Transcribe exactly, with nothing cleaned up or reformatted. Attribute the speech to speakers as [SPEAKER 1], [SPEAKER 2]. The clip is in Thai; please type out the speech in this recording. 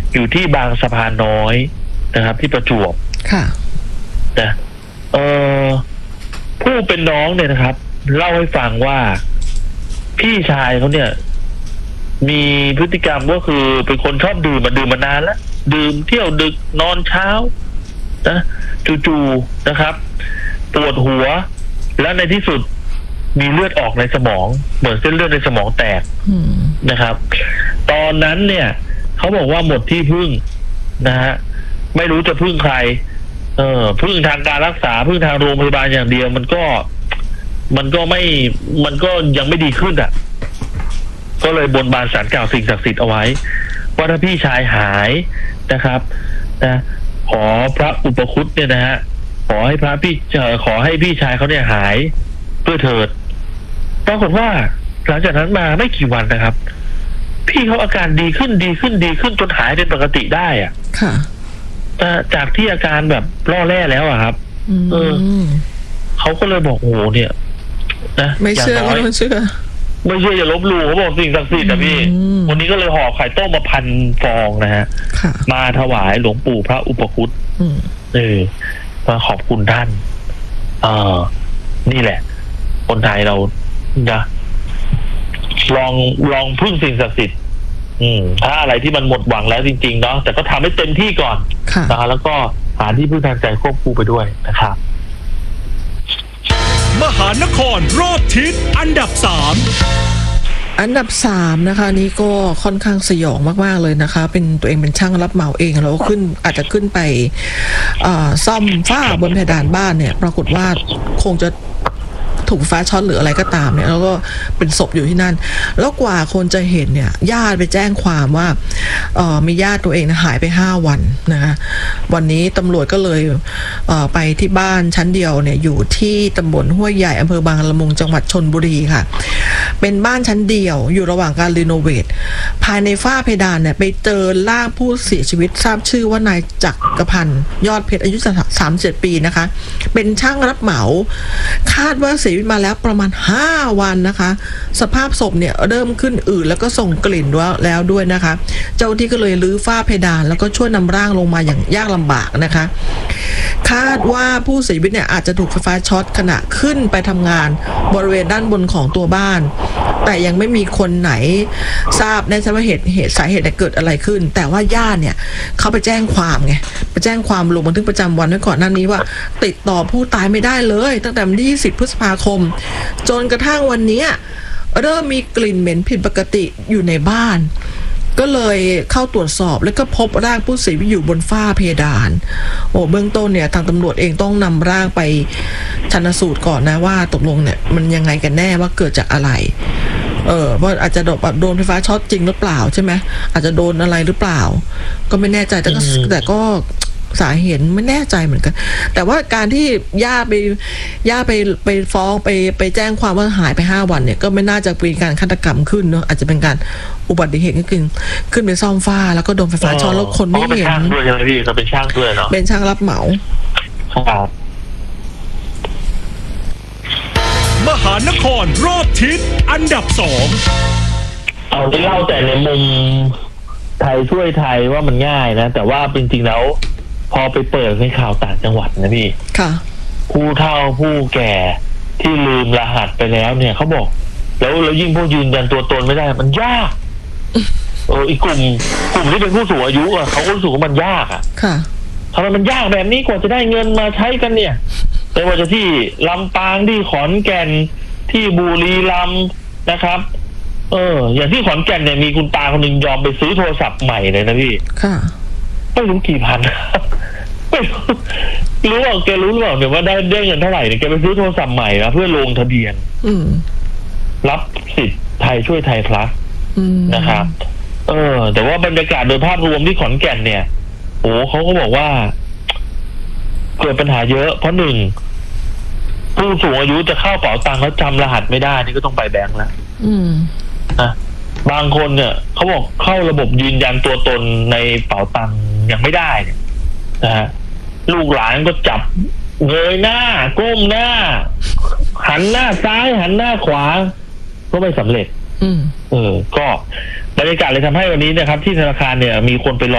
[SPEAKER 1] อยู่ที่บางสะพานน้อยนะครับที่ประจวบ
[SPEAKER 2] ค่ะ
[SPEAKER 1] นะเออผู้เป็นน้องเนี่ยนะครับเล่าให้ฟังว่าพี่ชายเขาเนี่ยมีพฤติกรรมก็คือเป็นคนชอบดื่มมาดื่มมานานแล้วดื่มเที่ยวดึกนอนเช้านะจู่ๆนะครับปวดหัวแล้วในที่สุดมีเลือดออกในสมองเหมือนเส้นเลือดในสมองแตกนะครับตอนนั้นเนี่ยเขาบอกว่าหมดที่พึ่งนะฮะไม่รู้จะพึ่งใครเออพึ่งทางการรักษาพึ่งทางโรงพยาบาลอย่างเดียวมันก็มันก็ไม่มันก็ยังไม่ดีขึ้นอ่ะก็เลยบนบานศาลกล่าวสิ่งศักดิ์สิทธิ์เอาไว้ว่าถ้าพี่ชายหายนะครับนะขอพระอุปคุตเนี่ยนะฮะขอให้พระพี่ขอให้พี่ชายเขาเนี่ยหายเพื่อเถิดปรากฏว่าหลังจากนั้นมาไม่กี่วันนะครับพี่เขาอาการดีขึ้นดีขึ้นดีขึ้นจนหายเป็นปกติได้อ่ะ
[SPEAKER 2] ค่ะ
[SPEAKER 1] จากที่อาการแบบล่อแร่แล้วอะครับเออเขาก็เลยบอกโอ้เนี่ยนะ
[SPEAKER 2] ไม่เชื่อก็ต้องเชื่อ
[SPEAKER 1] ไม่เชื่ออย่าลบหลู่เขาบอกสิ่งศักดิ์สิทธิ์นะพี่วันนี้ก็เลยห่อไข่ต้มมาพันฟองนะฮะมาถวายหลวงปู่พระอุปคุตเออมาขอบคุณท่านเออนี่แหละคนไทยเรานะลองลองพึ่งสิ่งศักดิ์สิทธิ์อืมถ้าอะไรที่มันหมดหวังแล้วจริงๆเนาะแต่ก็ทำให้เต็มที่ก่อนนะแล้วก็หาที่พึ่งทางใจควบคู่ไปด้วยนะครับ
[SPEAKER 3] มหานครรอบทิศอันดับสาม
[SPEAKER 2] อันดับสามนะคะนี้ก็ค่อนข้างสยองมากๆเลยนะคะเป็นตัวเองเป็นช่างรับเหมาเองแล้วขึ้นอาจจะขึ้นไปซ่อมฝ้าบนเพดานบ้านเนี่ยปรากฏว่าคงจะถูกฟ้าช็อตหรืออะไรก็ตามเนี่ยแล้วก็เป็นศพอยู่ที่นั่นแล้วกว่าคนจะเห็นเนี่ยญาติไปแจ้งความว่าเอ่อมีญาติตัวเองนะหายไปห้าวันนะคะวันนี้ตำรวจก็เลยเอ่อไปที่บ้านชั้นเดียวเนี่ยอยู่ที่ตำบลห้วยใหญ่อำเภอบางละมุงจังหวัดชลบุรีค่ะเป็นบ้านชั้นเดียวอยู่ระหว่างการรีโนเวทภายในฝ้าเพดานเนี่ยไปเจอร่างผู้เสียชีวิตทราบชื่อว่านายจักรพันธ์ยอดเพชรอายุสามสิบเจ็ดปีนะคะเป็นช่างรับเหมาคาดว่าเสียมาแล้วประมาณห้าวันนะคะสภาพศพเนี่ยเริ่มขึ้นอืดแล้วก็ส่งกลิ่นแล้วด้วยนะคะเจ้าที่ก็เลยรื้อฝ้าเพดานแล้วก็ช่วยนำร่างลงมาอย่างยากลำบากนะคะคาดว่าผู้เสียชีวิตเนี่ยอาจจะถูกไฟฟ้าช็อตขณะขึ้นไปทำงานบริเวณด้านบนของตัวบ้านแต่ยังไม่มีคนไหนทราบแน่ชัดว่าเหตุเหตุสาเหตุเกิดอะไรขึ้นแต่ว่าญาติเนี่ยเขาไปแจ้งความไงไปแจ้งความลงบันทึกประจำวันไว้ก่อนหน้านี้ว่าติดต่อผู้ตายไม่ได้เลยตั้งแต่วันที่ยี่สิบพฤษภาคมจนกระทั่งวันนี้เริ่มมีกลิ่นเหม็นผิดปกติอยู่ในบ้านก็เลยเข้าตรวจสอบแล้วก็พบร่างผู้เสียชีวิตอยู่บนฝ้าเพดานโอ้เบื้องต้นเนี่ยทางตำรวจเองต้องนำร่างไปชันสูตรก่อนนะว่าตกลงเนี่ยมันยังไงกันแน่ว่าเกิดจากอะไรเออว่าอาจจะแบบโดนไฟฟ้าช็อตจริงหรือเปล่าใช่ไหมอาจจะโดนอะไรหรือเปล่าก็ไม่แน่ใจแต่ก็แต่ก็สาเหตุไม่แน่ใจเหมือนกันแต่ว่าการที่ย่าไปย่าไปไปฟ้องไปไปแจ้งความว่าหายไปห้าวันเนี่ยก็ไม่น่าจะเป็นการฆาตกรรมขึ้นเนาะอาจจะเป็นการอุบัติเหตุก็คือขึ้นไปซ่อมฝ้าแล้วก็โดนไฟฟ้าช็อตแล้วคนไม่เห็น
[SPEAKER 1] เป็นช่างด้วยใช่ไหมพี่เขาเป็นช่างด้วยเนาะ
[SPEAKER 2] เป็นช่างรับเหมา
[SPEAKER 1] ครับ
[SPEAKER 3] มหานครรอบทิศอันดับสอง
[SPEAKER 1] เอาที่เล่าแต่ในมุมไทยช่วยไทยว่ามันง่ายนะแต่ว่าจริงๆแล้วพอไปเปิดในข่าวต่างจังหวัดนะพี่
[SPEAKER 2] ค่ะ
[SPEAKER 1] ผู้เฒ่าผู้แก่ที่ลืมรหัสไปแล้วเนี่ยเขาบอกแล้วแล้วยิ่งพวกยืนยันตัวตนไม่ได้มันยากเอออีกกลุ่มกลุ่มที่เป็นผู้สูงอายุอ่ะเขาก็รู้สึกว่ามันยากอ่ะ
[SPEAKER 2] ค่ะ
[SPEAKER 1] ทำไมมันยากแบบนี้กว่าจะได้เงินมาใช้กันเนี่ยไม่ว่าจะที่ลำปางที่ขอนแก่นที่บุรีรัมย์นะครับเอออย่างที่ขอนแก่นเนี่ยมีคุณตาคนหนึ่งยอมไปซื้อโทรศัพท์ใหม่เลยนะพี่
[SPEAKER 2] ค่ะ
[SPEAKER 1] ไม่รู้กี่พันไม่รู้หรอกแกรู้หรือเปล่าเนี่ยว่าได้ได้เงินเท่าไหร่เนี่ยแกไปซื้อโทรศัพท์ใหม่นะเพื่อลงทะเบียนรับสิทธิ์ไทยช่วยไทยพลัสนะครับเออแต่ว่าบรรยากาศโดยภาพรวมที่ขอนแก่นเนี่ยโอ้เขาก็บอกว่าเกิดปัญหาเยอะเพราะหนึ่งผู้สูงอายุจะเข้าเป๋าตังค์แล้วจำรหัสไม่ได้นี่ก็ต้องไปแบงก์แล้วนะบางคนเนี่ยเขาบอกเข้าระบบยืนยันตัวตนในเป๋าตังค์ยังไม่ได้เนี่ยนะฮะลูกหลานก็จับเงยหน้าก้มหน้าหันหน้าซ้ายหันหน้าขวาก็ไม่สำเร็จเออก็บรรยากาศเลยทำให้วันนี้นะครับที่ธนาคารเนี่ยมีคนไปรอ